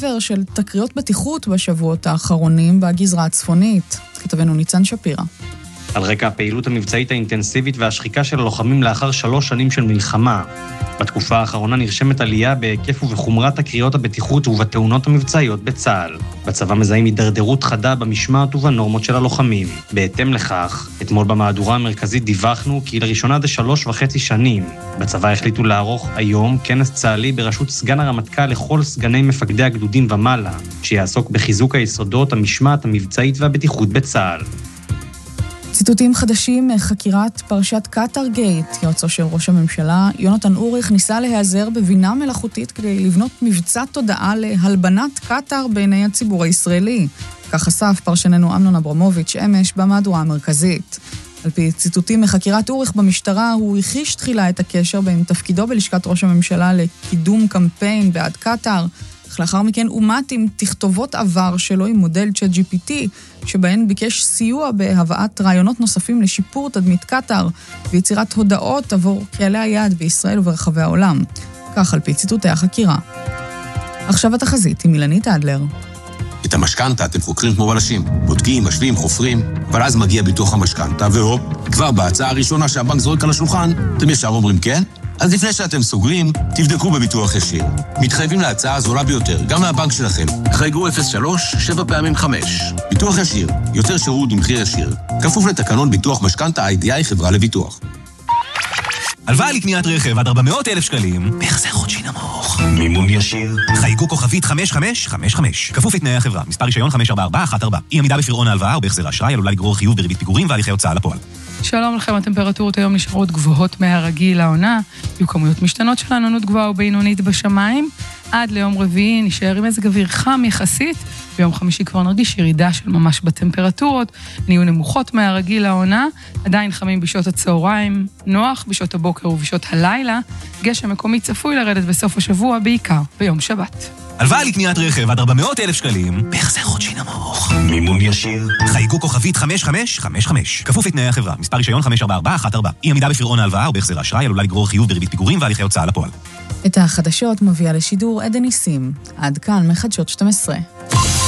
שבר של תקריות בטיחות בשבועות האחרונים בגזרה הצפונית. כתבנו ניצן שפירה. על רקע הפעילות המבצעית האינטנסיבית והשחיקה של הלוחמים לאחר 3 שנים של מלחמה. בתקופה האחרונה נרשמת עלייה בהיקף ובחומרת תקריות הבטיחות ובתאונות המבצעיות בצה"ל. בצבא מזהים הידרדרות חדה במשמעת ובנורמות של הלוחמים. בהתאם לכך, אתמול במהדורה המרכזית דיווחנו כי לראשונה זה 3.5 שנים. בצבא החליטו לערוך היום כנס צה"לי בראשות סגן הרמטכ"ל לכל סגני מפקדי הגדודים ומעלה, שיעסוק בחיזוק היסודות, המשמעת המבצעית והבטיחות בצה"ל. ציטוטים חדשים מחקירת פרשת קטר גייט. יועצו של ראש הממשלה, יונתן אוריך, ניסה להיעזר בבינה מלאכותית כדי לבנות מבצע תודעה להלבנת קטר בעיני הציבור הישראלי. כך חשף פרשננו אמנון אברמוביץ' אמש במהדורה המרכזית. על פי ציטוטים מחקירת אוריך במשטרה, הוא הכחיש תחילה את הקשר בין תפקידו בלשכת ראש הממשלה לקידום קמפיין בעד קטר, אך לאחר מכן אומת עם תכתובות עבר שלו עם מודל ChatGPT, שבהן ביקש סיוע בהבאת רעיונות נוספים לשיפור תדמית קטר ויצירת הודעות עבור קהלי היעד בישראל וברחבי העולם. כך על פי ציטוטי החקירה. עכשיו התחזית עם אילנית אדלר. את המשכנתה אתם חוקרים כמו בלשים, בודקים, משווים, חופרים, אבל אז מגיע ביטוח המשכנתה, והופ, כבר בהצעה הראשונה שהבנק זורק על השולחן, אתם ישר אומרים כן? אז לפני שאתם סוגרים, תבדקו בביטוח ישיר. מתחייבים להצעה הזולה ביותר, גם מהבנק שלכם. חייגו 03 7 פעמים 5. ביטוח ישיר, יותר שירות במחיר ישיר. כפוף לתקנון ביטוח משכנתה IDI חברה לביטוח. הלוואה לקניית רכב עד 400,000 שקלים, בהחזר חודשי נמוך. מימון ישיר. חייגו כוכבית 5555. כפוף לתנאי החברה. מספר רישיון 54414. אי עמידה בפירעון ההלוואה או בהחזר האשראי עלולה לגרור חיוב בריבית פיגורים והליכי הוצאה לפועל. שלום לכם, הטמפרטורות היום נשארות גבוהות מהרגיל לעונה. יהיו כמויות משתנות של עננות גבוהה ובינונית בשמיים. עד ליום רביעי נשאר עם מזג אוויר חם יחסית. ביום חמישי כבר נרגיש ירידה של ממש בטמפרטורות. נהיו נמוכות מהרגיל לעונה. עדיין חמים בשעות הצהריים, נוח בשעות הבוקר ובשעות הלילה. גשם מקומי צפוי לרדת בסוף השבוע, בעיקר ביום שבת. הלוואה לקניית רכב עד 400,000 שקלים, בהחזר חודשי נמוך. מימון ישיר. חייגו כוכבית 5555. כפוף לתנאי החברה. מספר רישיון 54414. אי עמידה בפירעון ההלוואה או בהחזר האשראי עלולה לגרור חיוב בריבית פיגורים והליכי הוצאה לפועל. את החדשות מביאה לשידור עדן ניסים. עד כאן מחדשות 12.